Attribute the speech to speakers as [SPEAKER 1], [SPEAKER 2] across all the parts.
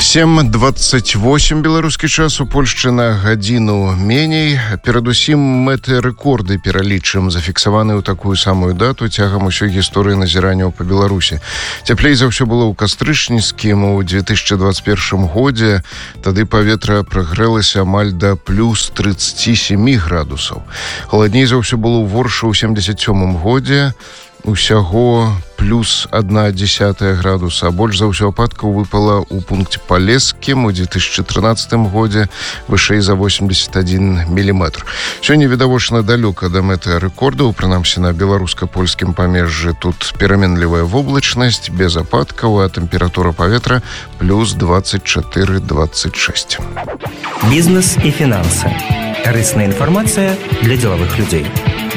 [SPEAKER 1] 7:28 беларускі час, у Польшчы на гадзіну меней. Перадусім мэты рэкорды пералічым, зафіксаваны ў такую самую дату цягам усёй гісторыі назіранняў па Беларусі. Цяплей за ўсё было ў кастрычніцкім у 2021 годзе. Тады паветра прагрэлася амаль да плюс 37 градусаў. Халадней за ўсё было ў Воршы ў 77 годзе. Усяго плюс 1,1 градуса. Больш за ўсё ападкаў выпала ў пункце Палескім у 2013 годзе, вышэй за 81 міліметр. Сёння відавочна далёка да мэты рэкордаў, прынамсі на беларуска-польскім памежжы. Тут пераменлівая воблачнасць, без ападкаў, а тэмпература паветра плюс 24-26.
[SPEAKER 2] Бізнес і фінансы. Карысная інфармацыя для дзелавых людзей.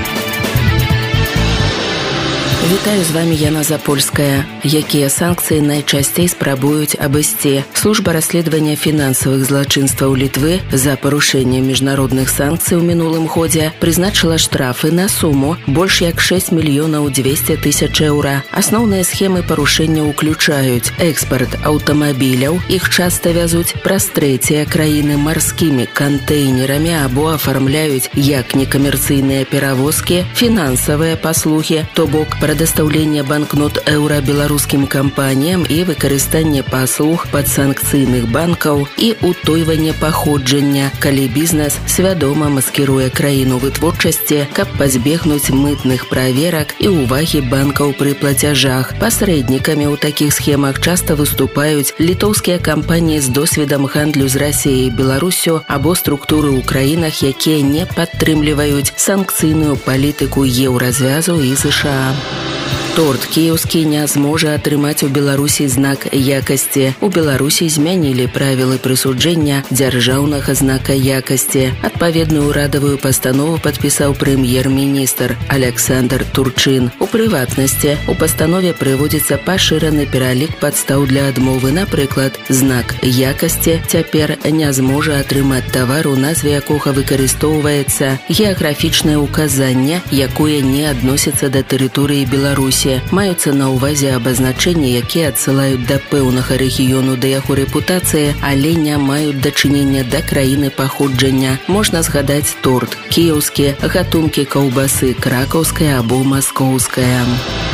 [SPEAKER 3] Вітаю, з вами Яна Запольская. Якія санкцыі найчасцей спрабуюць абысці? Служба расследавання фінансавых злачынстваў Літвы за парушэнне міжнародных санкцый у мінулым годзе прызначыла штрафы на суму больш як 6 мільёнаў 200 тысяч еўра. Асноўныя схемы парушэння ўключаюць экспарт аўтамабіляў, іх часта вязуць праз трэція краіны марскімі кантэйнерамі або афармляюць як некамерцыйныя перавозкі, фінансавыя паслугі, то бок прадастаўленне банкнот еўра беларускім кампаніям і выкарыстанне паслуг падсанкцыйных банкаў і утойванне паходжання, калі бізнес свядома маскіруе краіну вытворчасці, каб пазбегнуць мытных праверак і ўвагі банкаў пры плацяжах. Пасрэднікамі ў такіх схемах часта выступаюць літоўскія кампаніі з досведам гандлю з Расіяй і Беларусю або структуры ў краінах, якія не падтрымліваюць санкцыйную палітыку еўразвязу і ЗША. Торт кіеўскі не зможа атрымаць у Беларусі знак якасці. У Беларусі змянілі правілы прысуджэння дзяржаўнага знака якасці. Адпаведную ўрадавую пастанову падпісаў прэм'ер-міністр Александр Турчын. У прыватнасці, у пастанове прыводзіцца пашыраны пералік падстаў для адмовы. Напрыклад, знак якасці цяпер не зможа атрымаць тавар, у назве якога выкарыстоўваецца геаграфічнае ўказанне, якое не адносіцца да тэрыторыі Беларусі. Маюцца на ўвазе абазначэнні, якія адсылаюць да пэўнага рэгіёну, да яго рэпутацыі, але не маюць дачынення да краіны паходжання. Можна згадаць торт кіеўскі, гатункі каўбасы кракаўская або маскоўская.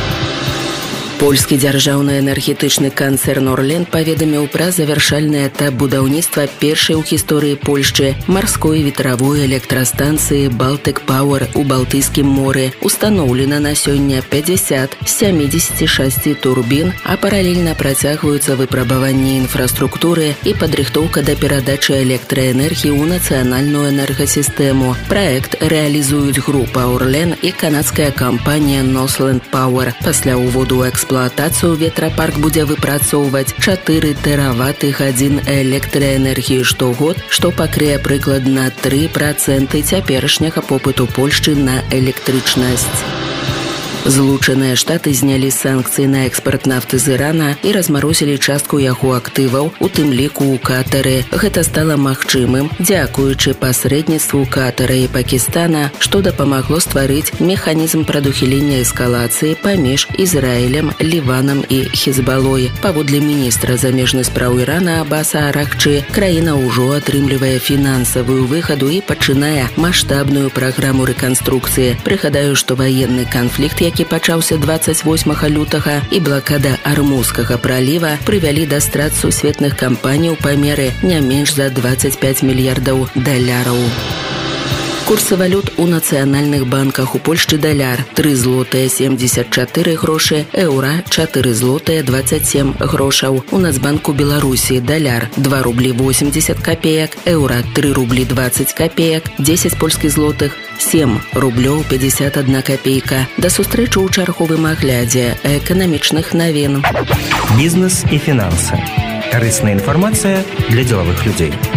[SPEAKER 3] Польскі дзяржаўны энергетычны канцэрн «Орlen» паведаміў пра завяршальны этап будаўніцтва першай у гісторыі Польшчы марской ветравой электрастанцыі «Baltic Power» у Балтыйскім моры. Устаноўлена на сёння 50 з 76 турбін, а паралельна працягваюцца выпрабаванні інфраструктуры і падрыхтоўка да перадачы электраэнергіі ў нацыянальную энергасістэму. Праект рэалізуюць група «Орlen» і канадская кампанія «Northland Power». Пасля ўводу ў эксплуатацыю ветрапарк будзе выпрацоўваць 4 тэраваты-гадзін электраэнергіі штогод, што пакрые прыкладна 3% цяперашняга попыту Польшчы на электрычнасць. Злучаныя Штаты знялі санкцыі на экспарт нафты з Ірана і размарозілі частку яго актываў, у тым ліку ў Катары. Гэта стала магчымым дзякуючы пасрэдніцтву Катара і Пакістана, што дапамагло стварыць механізм прадухілення эскалацыі паміж Ізраілем, Ліванам і Хезбалой. Паводле міністра замежных спраў Ірана Аббаса Аракчы, краіна ўжо атрымлівае фінансавую выгаду і пачынае маштабную праграму рэканструкцыі. Прыгадаю, што ваенны канфлікт, які пачаўся 28 лютага, і блакада Армузскага праліва прывялі да страт сусветных кампаній у памеры не менш за 25 мільярдаў даляраў. Курсы валют у нацыянальных банках. У Польшчы даляр 3 злотыя 74 грошы, еўра 4 злотыя 27 грошаў. У Нацбанку Беларусі даляр 2 рублі 80 копеек, еўра 3 рублі 20 копеек, 10 польскіх злотых 7 рублёў 51 копейка. Да сустрэчы ў чарговым аглядзе эканамічных навін.
[SPEAKER 2] Бізнес і фінансы. Карысная інфармацыя для дзелавых людзей.